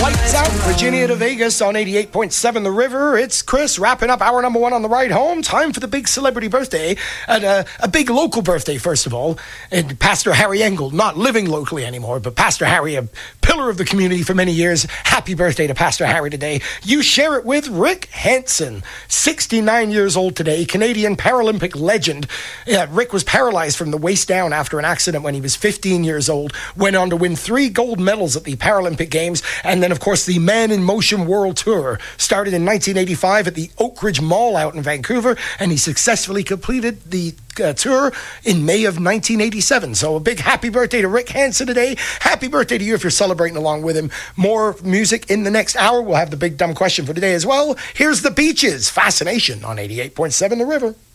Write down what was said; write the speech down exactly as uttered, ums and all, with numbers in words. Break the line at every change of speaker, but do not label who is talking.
Lights out, Virginia to Vegas on eighty-eight point seven The River. It's Chris wrapping up hour number one on the ride home. Time for the big celebrity birthday. And uh, a big local birthday, first of all. And Pastor Harry Engel, not living locally anymore, but Pastor Harry, a pillar of the community for many years. Happy birthday to Pastor Harry today. You share it with Rick Hansen, sixty-nine years old today, Canadian Paralympic legend. Yeah, Rick was paralyzed from the waist down after an accident when he was fifteen years old. Went on to win three gold medals at the Paralympic Games. And then, of course, the Man in Motion World Tour started in nineteen eighty-five at the Oak Ridge Mall out in Vancouver, and he successfully completed the uh, tour in May of nineteen eighty-seven. So a big happy birthday to Rick Hansen today. Happy birthday to you if you're celebrating along with him. More music in the next hour. We'll have the big dumb question for today as well. Here's the Beaches, Fascination on eighty-eight point seven The River.